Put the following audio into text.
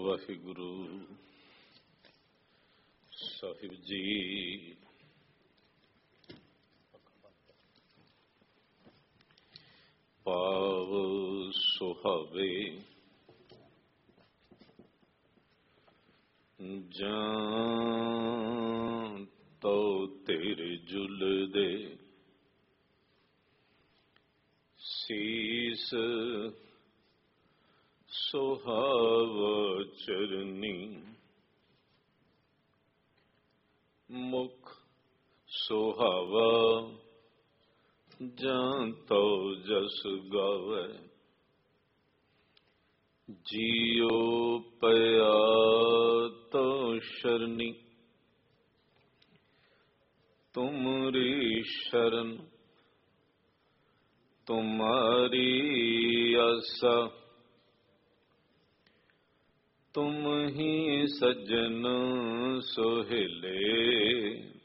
ਵਾਹਿਗੁਰੂ ਸਾਹਿਬ ਜੀ। ਭਾਵ ਸੁਹਾਵੇ ਜਾਂ ਤੋ ਤੇਰੇ ਜੁਲਦੇ ਸੀਸ ਸੁਹਾਵਾ ਚਰਨੀ ਮੁਖ ਸੁਹਾਵਾ ਜਾਂ ਤੋ ਜਸ ਗਾਵੇ ਜੀਉ ਪਿਆ ਤੋ ਸ਼ਰਨੀ ਤੁਮਰੀ ਸ਼ਰਨ ਤੁਮਾਰੀ ਆਸਾ ਤੁਮ ਹੀ ਸੱਜਣ ਸੋਹਿਲੇ